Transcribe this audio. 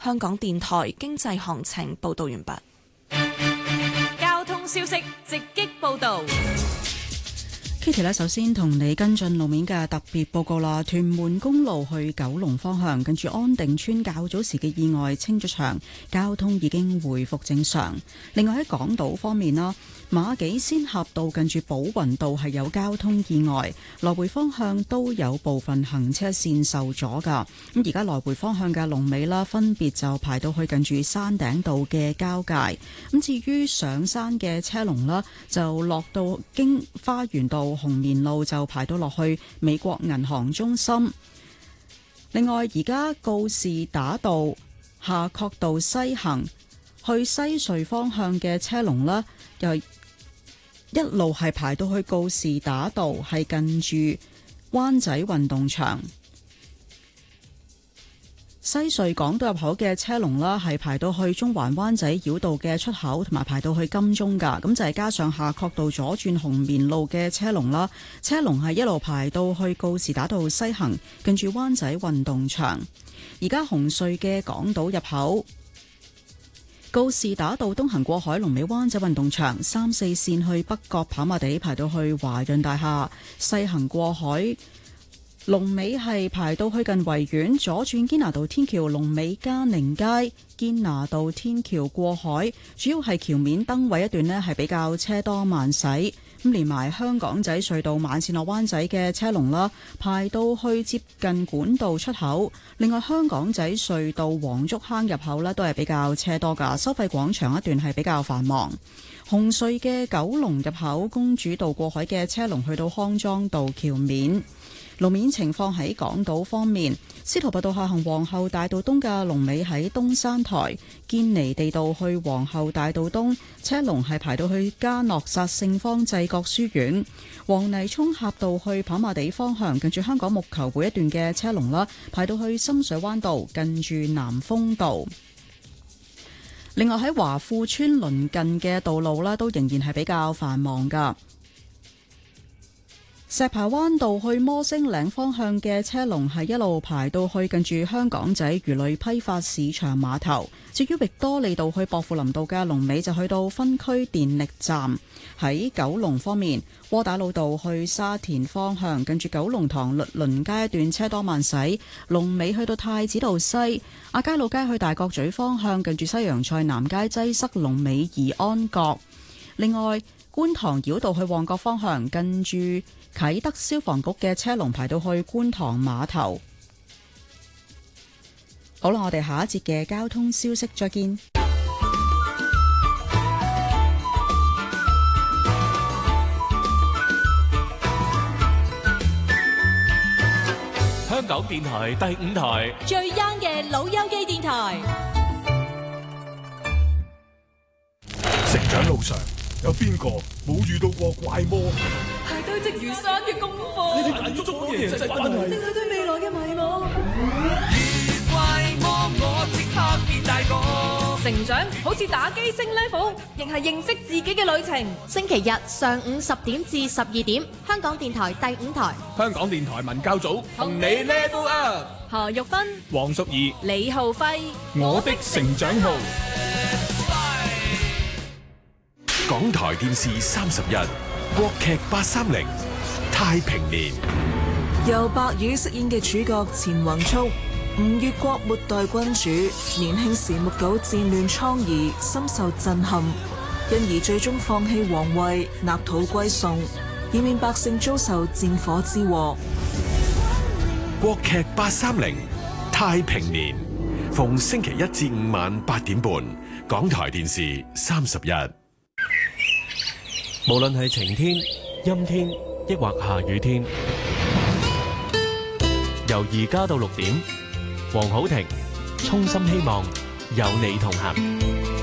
香港電台經濟行情報道完畢。 交通消息直擊報道。 Kitty 呢，首先同你跟進路面嘅特別報告啦。屯門公路去九龍方向，近住安定村較早時嘅意外清咗場，交通已經回復正常。另外喺港島方面啦，馬己仙峽道近住寶雲道係有交通意外，來回方向都有部分行車線受阻噶。咁而家來回方向嘅龍尾啦，分別就排到去近住山頂道嘅交界。咁至於上山嘅車龍啦，就落到經花園道紅棉路就排到落去美國銀行中心。另外，而家告士打道夏慤道西行去西隧方向嘅車龍呢，又一路係排到去告士打道，係近住灣仔運動場。西隧港島入口嘅車龍啦，係排到去中環灣仔繞道嘅出口，同埋排到去金鐘噶。咁就係加上夏慤道左轉紅棉路嘅車龍啦，車龍係一路排到去告士打道西行，近住灣仔運動場。而家紅隧嘅港島入口，告士打道東行過海龍尾灣仔運動場，3、4線去北角跑馬地排到去華潤大廈，西行過海龍尾係排到去近維園，左轉堅拿道天橋龍尾嘉寧街，堅拿道天橋過海，主要係橋面燈位一段呢係比較車多慢駛。咁連埋香港仔隧道慢線落灣仔嘅車龍啦，排到去接近管道出口。另外香港仔隧道黃竹坑入口呢都係比較車多噶，收費廣場一段係比較繁忙。紅隧嘅九龍入口公主道過海嘅車龍去到康莊道橋面。路面情況喺港島方面，司徒拔道下行皇后大道東嘅龍尾喺東山台，堅尼地道去皇后大道東車龍係排到去嘉諾撒聖方濟各書院，黃泥涌峽道去跑馬地方向近住香港木球會一段嘅車龍啦，排到去深水灣道近住南豐道。另外喺華富村鄰近嘅道路啦，都仍然係比較繁忙噶。石排灣道去摩星嶺方向嘅車龍係一路排到去近住香港仔魚類批發市場碼頭。至於域多利道去薄扶林道嘅龍尾就去到分區電力站。喺九龍方面，窩打老道去沙田方向近住九龍塘律倫街一段車多慢駛，龍尾去到太子道西。亞皆老街去大角咀方向近住西洋菜南街擠塞，龍尾怡安閣。另外，觀塘繞道去旺角方向近住啟德消防局嘅車龍排到去觀塘碼頭。好啦，我哋下一節嘅交通消息再見。 香港電台第5台最 young 嘅老友記電台。 成長路上有邊個冇遇到過怪魔？ 係堆積如山嘅功課， 呢啲眼觸嘅人際關係， 定係對未來嘅迷茫。 遇怪魔我即刻變大個。 成長好似打機升 level，亦係認識自己嘅旅程。 星期日上午10點至12點，香港電台第5台， 香港電台文教組同你 level up。 何玉芬、 黃淑儀、 李浩輝， 我的成長號。 港台電視31國劇830太平年， 由白宇飾演嘅主角錢宏速，吳越國末代君主，年輕時目睹戰亂瘡痍，深受震撼，因而最終放棄皇位，納土歸宋，以免百姓遭受戰火之禍。 國劇830太平年，逢星期1至5晚8點半，港台電視31。 無論係晴天、陰天，抑或下雨天，由而家到6點，黃浩庭衷心希望有你同行。